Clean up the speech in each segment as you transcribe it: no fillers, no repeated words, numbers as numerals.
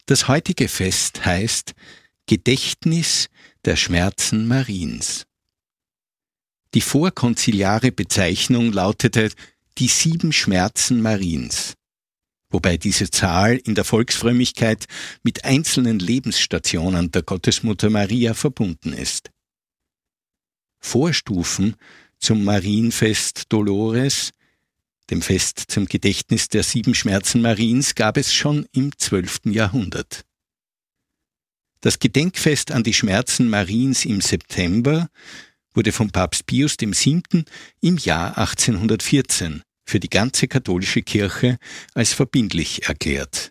Das heutige Fest heißt Gedächtnis der Schmerzen Mariens. Die vorkonziliare Bezeichnung lautete die 7 Schmerzen Mariens, wobei diese Zahl in der Volksfrömmigkeit mit einzelnen Lebensstationen der Gottesmutter Maria verbunden ist. Vorstufen zum Marienfest Dolores, dem Fest zum Gedächtnis der 7 Schmerzen Mariens, gab es schon im 12. Jahrhundert. Das Gedenkfest an die Schmerzen Mariens im September wurde von Papst Pius VII. Im Jahr 1814 für die ganze katholische Kirche als verbindlich erklärt.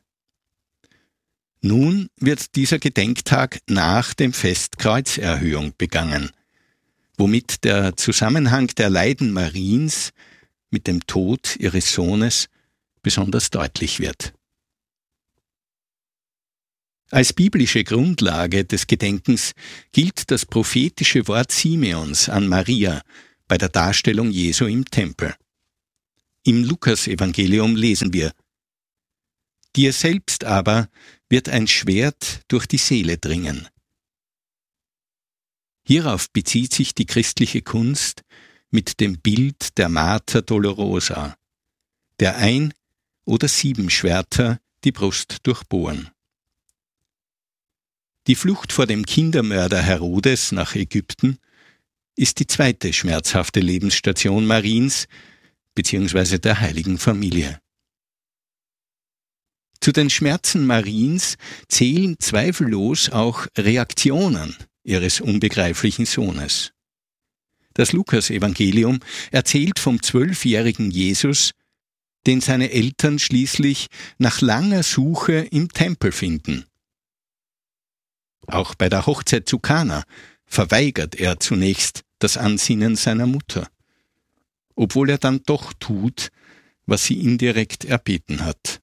Nun wird dieser Gedenktag nach dem Fest Kreuzerhöhung begangen, womit der Zusammenhang der Leiden Mariens mit dem Tod ihres Sohnes besonders deutlich wird. Als biblische Grundlage des Gedenkens gilt das prophetische Wort Simeons an Maria bei der Darstellung Jesu im Tempel. Im Lukasevangelium lesen wir: Dir selbst aber wird ein Schwert durch die Seele dringen. Hierauf bezieht sich die christliche Kunst mit dem Bild der Mater Dolorosa, der 1 oder 7 Schwerter die Brust durchbohren. Die Flucht vor dem Kindermörder Herodes nach Ägypten ist die zweite schmerzhafte Lebensstation Mariens bzw. der heiligen Familie. Zu den Schmerzen Mariens zählen zweifellos auch Reaktionen ihres unbegreiflichen Sohnes. Das Lukasevangelium erzählt vom 12-jährigen Jesus, den seine Eltern schließlich nach langer Suche im Tempel finden. Auch bei der Hochzeit zu Kana verweigert er zunächst das Ansinnen seiner Mutter, obwohl er dann doch tut, was sie indirekt erbeten hat.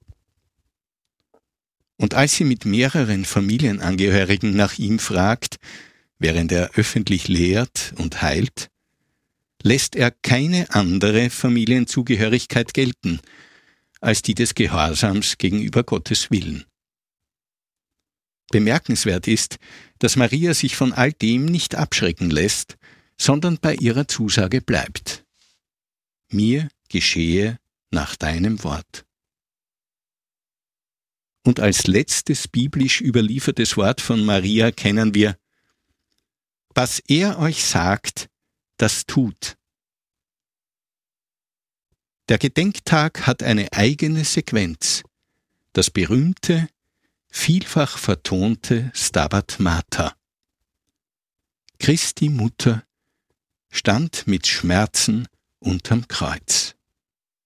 Und als sie mit mehreren Familienangehörigen nach ihm fragt, während er öffentlich lehrt und heilt, lässt er keine andere Familienzugehörigkeit gelten als die des Gehorsams gegenüber Gottes Willen. Bemerkenswert ist, dass Maria sich von all dem nicht abschrecken lässt, sondern bei ihrer Zusage bleibt. Mir geschehe nach deinem Wort. Und als letztes biblisch überliefertes Wort von Maria kennen wir: Was er euch sagt, das tut. Der Gedenktag hat eine eigene Sequenz, das berühmte, vielfach vertonte Stabat Mater. Christi Mutter stand mit Schmerzen unterm Kreuz.